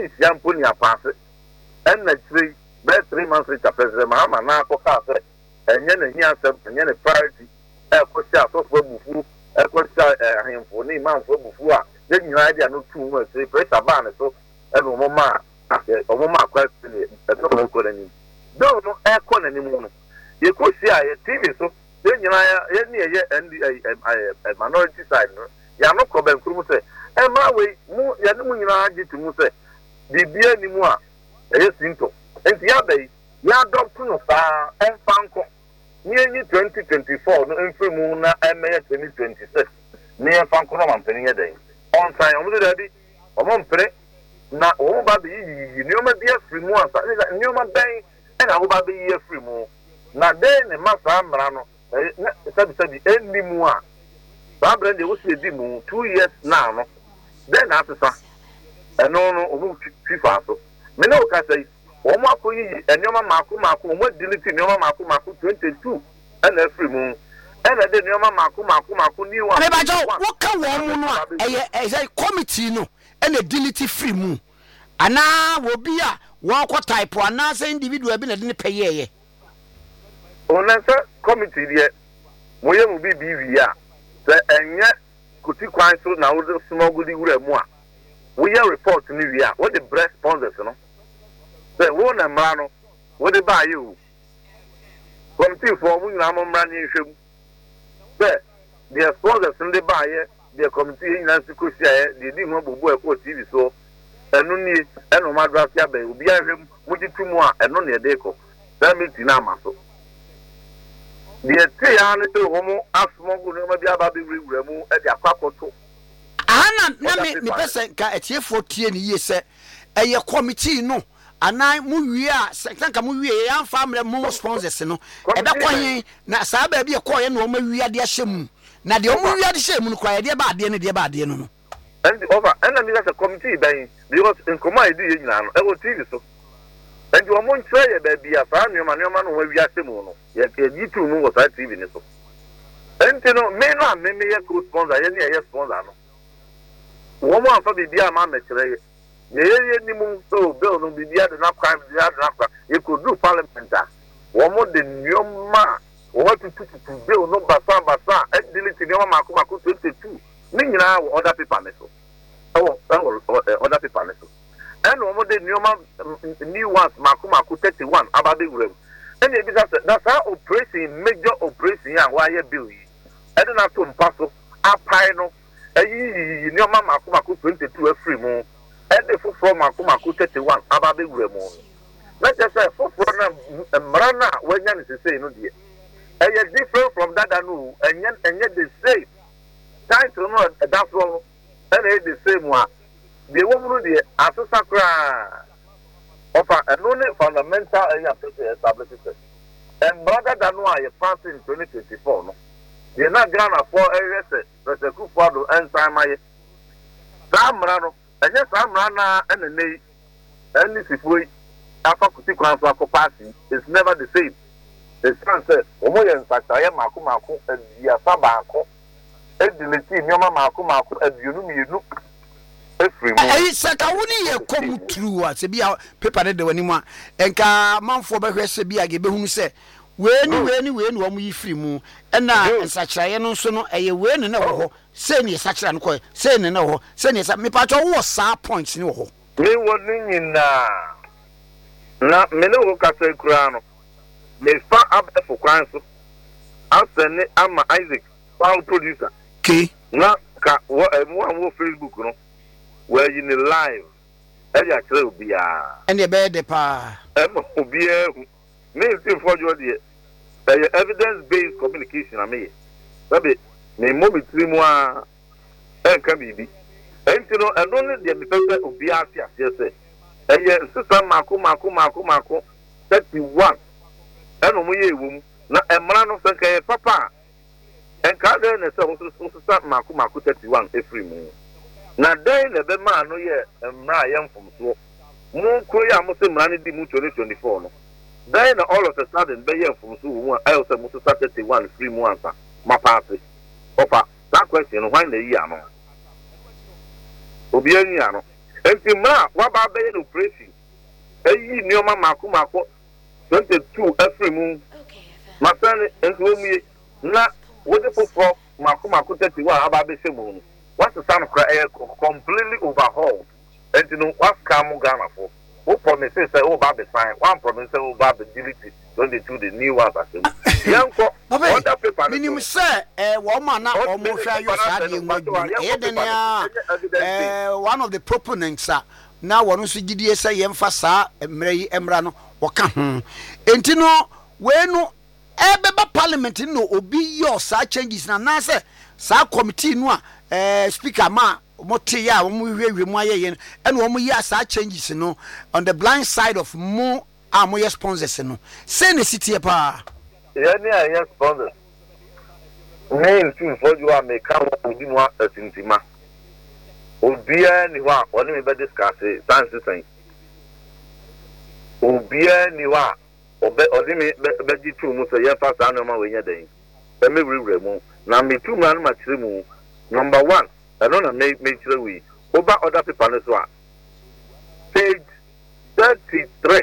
in Siamponi pass it, and the 3 months later, President Mahama now for and then a priority, a question of Bufu, a question him for name man for Bufua, then you idea no 2 months, say, press a ban, so, and Mama, question, a no good any. Don't know air con anymore. You could see a TV, so then you and minority side. You are not coming through, say, and my way, you to Muse, the beer anymore, a simple. And the other, you are doctor of and Fanco. Near 2024, no info moon, and May 2026. Near Fanco, I'm penny a day. On time, on the daddy, or one pre, not all about the you my dear free more, new my day, and I will be a free more. Now then, a master Ambrano, said the end more. Barbara, they will see a demo 2 years now. Then after some, and no, FIFA. Meno can say, Omako and Yoma Maku, what deleting Yoma Maku 22 and a free moon. And then Yoma Maku new one. What can one as a committee no and a delete free moon? And now will be a walk type or another individual been a didn't pay ye. On answer committee yet, William will be BVR. And yet, could you quite so now the small goody more? We are reporting Nivea, what the breast sponsors, you know. The one and Mano, what they buy you? Committee for we are running show. There, their sponsors and they buy it, their committee in Nancy Kusia, they didn't want to work for TV so. And only and no matter will be a him, which is 2 more and only a deco. That means in Amaso. The 3 homo, as Mongo, maybe about the remove at the Aquaco. Anna, me person got a tear 14 years, a committee no. And I move second movie, young family more sponsors, no. And that way, now Sabe be a coin, no more we are the shame. Now the only other shame will cry dear bad, dear bad, dear no. And over, and I mean, that's a committee by because in commodity, I will tell you so. And you are more try baby, a family, man, where we are Simono. Yet you two know what I TV. And you know, may not make me a good sponsor, any sponsor. One more for the dear mamma. The so bill no be the crime, the other you could do parliament. One more than your ma, what to bill no basa, and delete your Maku 22. Meaning now other people. Oh, other people. And one more than your new ones, Maku 31, about the room. And that's how operation, major operation, why you bill. I don't have to pass up pino. Your Maku 22 a free moon. And the from Maku 31 about the Remo. Let us say, for Marana, when you say no dear. And yet different from that, and yet the same. Time to know that's all, and the same one. The woman, the Asasakra offer a only fundamental establishment. And rather than why you pass in 2024, no. You're not gonna for areas, but the coup for and my Samrano. And yes, I'm running and the name, and this is way after Kutikwan party is never the same. The son said, Omoya and Sataya Maku and Yasabako, and the team, Yama Maku, and you look every morning. Sakawuni come through us, be our paper the one, and Kaman for Behesabia gave whom say, when we free moon, and now and such I know so no a win and no. Send you such an quay, send no, send you me patch all star points no. Me warning in not Meno Castle Crown. May far up for crimes. I'll send it. I'm Isaac, sound producer. Okay, not one more Facebook, no, where you in live. And you be and the bed the pa. Be me for your evidence based communication. I mean, baby. Me mobi 3 mois can be. And you know, and only the person of Biasia, yes, and yes, sister Maku 31. And we womb, not a man of the papa. And Carden and so start Maku 31 every moon. Now, then the man, no, yet, and my young from so. Moon Korea must have money the moon 2024. Then all of a sudden, they young from so, I also must start 31 3 months. My party. Opa, that question, why the Yano? Obiano. enti ma wa ba be no operation eyi nioma mako 22 afrimu masane enti omi na wode fofo mako 31 aba be semu what is sound completely overhauled enti no was come Ghana for who promises say o ba be sign one promise say o ba be delete don't they do the new ones as yanko other paper minimum say wo ma na o mo hwa yo sa de nwa one of the proponents na wonu so gidie say yemfa saa emra yi emra no woka ho enti no we no ebeba parliament no obi yo saa changes na say saa committee no speaker ma mote ya wo mu hwehwe mu ayeye ene wo mu ya saa changes no on the blind side of mo amoye sponsors no say ne city pa yani aye sponsors main thing for you are make come within one asintima obia ni wa oni me be discuss dance sen obia ni wa odi me be di tu mu so ye fa sa no ma we nya den be me wure mu na me tu ma no ma kire mu number 1 I don't know make sure we over other people as well. Page 33.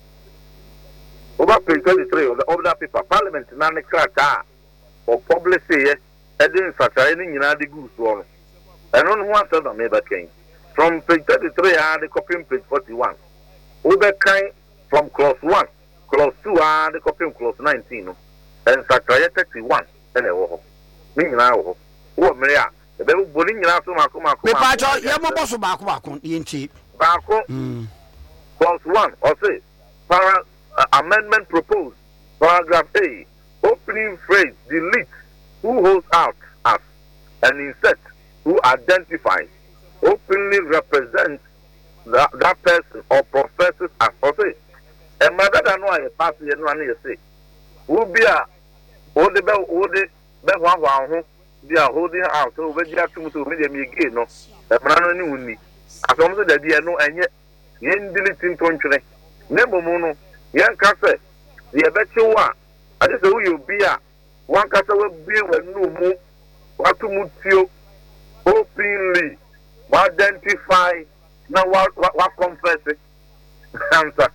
Over page 33 of the other people, Parliament nane kraka or public say edin satire ni na the goods one. I don't know what said on me came. From page 33 the copy page 41. Over kind from clause 1, clause 2 the copy clause 19 and satire 31 and oh. Me now oh me be boni nyina so mako me pa cho ye mo boso bako yenti bako clause 1 or say amendment proposed paragraph A opening phrase delete who holds out as and insert who identifies openly represents that person or professes as or say e mother than no I pass ye no an say who be a wo de be ho they are holding out so we just to me again no e mra no ni wuni asom so da dia no enye yen deleting tontwene nembo mu no yen ka se ye be chewa ade se wo ye obi a wan ka se we bie wanu mu watu mutio openly identify na wa confess answer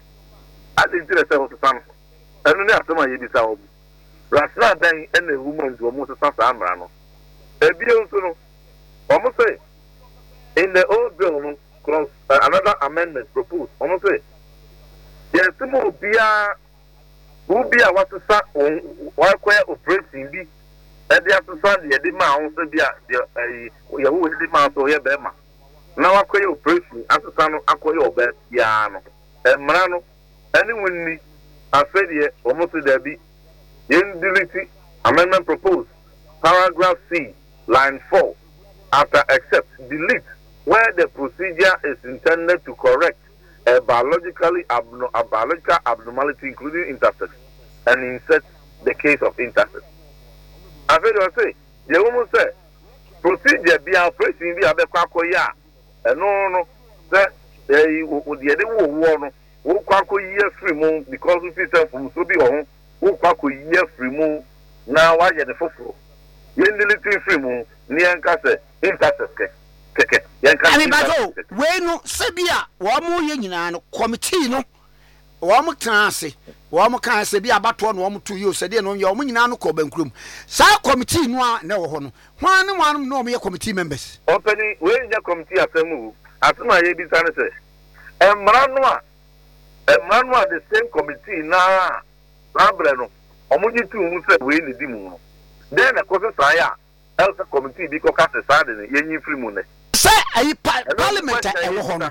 ade dire se wo san enu ni asoma ye bi sa wo Rasna then any woman to almost Sambrano. A bill almost say in the old bill, clause another amendment proposed. Almost say yes, some will be a what to start on what queer operating be and they have to send the demand also be a who is the man so here Bema. Now I queer operating as a son of Aqua best Yano and Marano. Anyone need a failure almost there be. In delete amendment proposed, paragraph C, line 4, after except delete where the procedure is intended to correct a biological abnormality, including intersex, and insert the case of intersex. I will say, the woman said, procedure be operation be a bequacoya, and no, that they would the other one who quaco year free moon because we fit from so be home. Who kwako year free mu na wa ye de foforo yen deleting free mu ni enka se intercept keke yen ka ani bazo we no sebia wo mo ye nyina no committee no wo mo transe wo mo kan se bia bato no wo mo to yo se de no ye wo mo nyina no ko bankrum sa committee no a na wo ho no hwan ne hwan no mo ye committee members opening we nya committee asemu atuma ye bi sane se emra no a the same committee na Labrano, Omuji tu Musa we ni dimu. Then a cosa saya, else committee because Cassa Yen free moon. Say a parliament e wo ho no.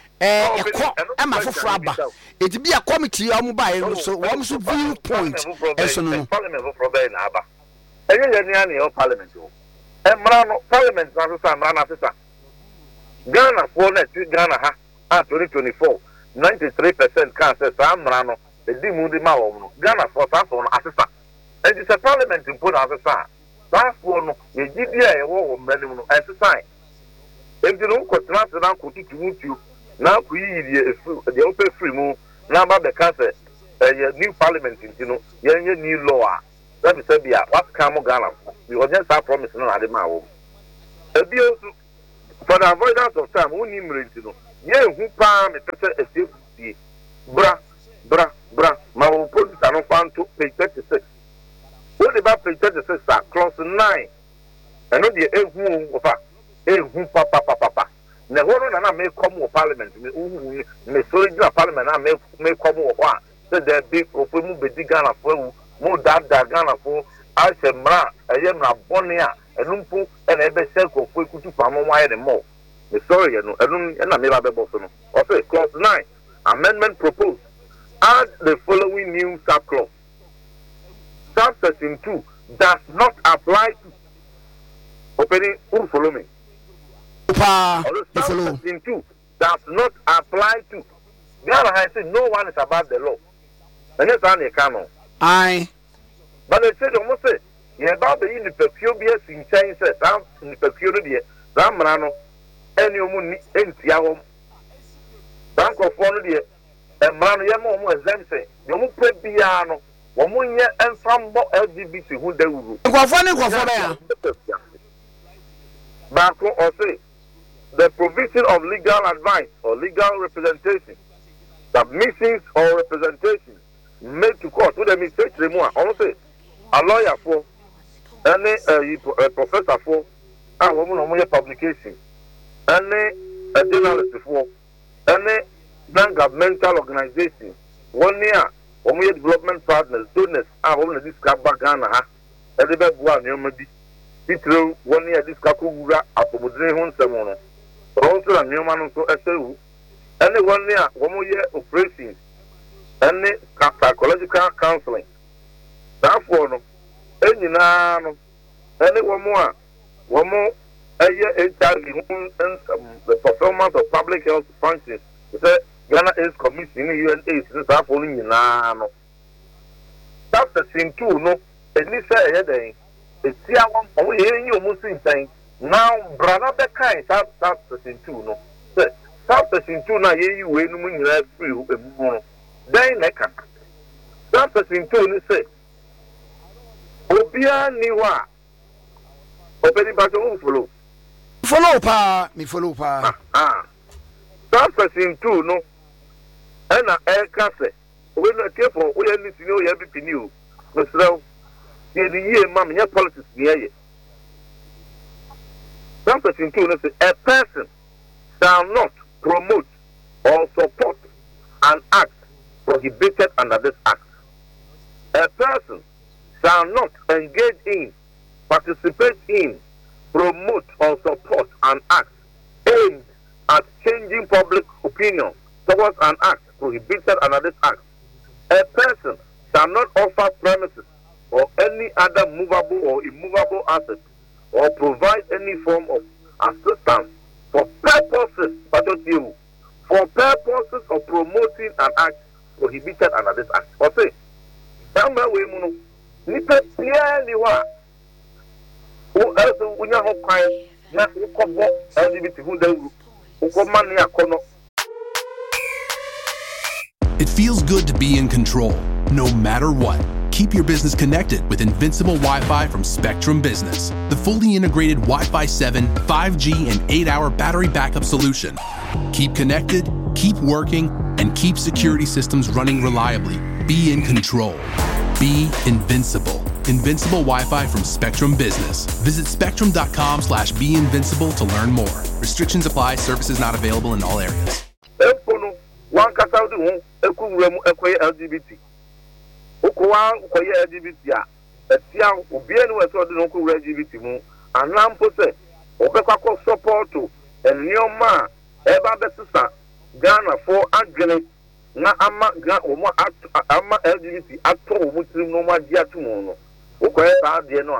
Emma for fraba. It be a committee mobile so one so viewpoint eso no. Parliament for Probe na aba. Enye ni o parliament o. Emra no parliament na so na sisa. Ghana for net Ghana ha 2024 93% can say Samra no the Dimudi Mao, Ghana for Saffron assistant. And it's a parliament to put as a sign. That's one, the GDA or minimum as a sign. If you don't contrast the uncle to meet you, now we the open free move, now about the cancer, a new parliament, you know, your new law. That is Serbia, what come Ghana? We were just our promise at the Mao. A bill for the avoidance of time who need me to know yeah who palm me pese a safe bra my police are not found to page 36 what about page 36 clause 9 and not the who papa na hono na me come to parliament me sorry parliament na me come wa say there be ofemu bedi Ghana for mo that Ghana for asemra ayemra bone a enumpo na ebe se ko kutu pamo wa ye mo me sorry no enum na me ba bebo so no okay clause 9 amendment proposed add the following new subclause subsection 2 does not apply to opening follow me subsection 2 does not apply to Ghana has said no one is above the law and it's on the canon aye but they said almost say yeah about the in the peculiar in Chinese in the peculiar Ramrano any woman in Tiago Bank of one of the man yamo exemption you mu pe bia no wo mu nye enfambo LGBT who they will back or say the provision of legal advice or legal representation submissions or representation made to court to the mistake remove also a lawyer for any a professor for a woman on publication any a journalist for any non-governmental organization 1 year development partners donors are on this Ghana every one numadi titro 1 year this kakura apomodre hon semono also a new man so SAU any 1 year 1 year operation any psychological counseling therefore no enyina no any 1 more a year HIV the performance of public health functions Ghana is commission UNAIDS this happening in no subsection 2 no any say heading it's here one hearing you almost saying now brother the kind subsection 2 no subsection 2 na you we no nyina free then neka subsection 2 ni say obia ni wa obedi ba jo follow pa subsection 2 no na kase we no careful we need to know you be new so the year mam your politics here subsection 2 no say a person shall not promote or support an act prohibited under this act. A person shall not engage in, participate in, promote or support an act aimed at changing public opinion towards an act prohibited under this act. A person shall not offer premises or any other movable or immovable asset or provide any form of assistance for purposes of promoting an act prohibited under this act. Or say, nipa clearly what who else we know how kind na ukobo LGBT who they ukomani akono. It feels good to be in control, no matter what. Keep your business connected with Invincible Wi-Fi from Spectrum Business, the fully integrated Wi-Fi 7, 5G, and 8-hour battery backup solution. Keep connected, keep working, and keep security systems running reliably. Be in control. Be invincible. Invincible Wi-Fi from Spectrum Business. Visit spectrum.com/beinvincible to learn more. Restrictions apply. Services not available in all areas. LGBT. Ukwa ukoye LGBT a etia obie no weso de no ko LGBT mu anampo se obekwa ko support enioma eba besisa Ghana for adwene na ama ama LGBT ato omu tirim no ma dia to mu no ukoye sa de no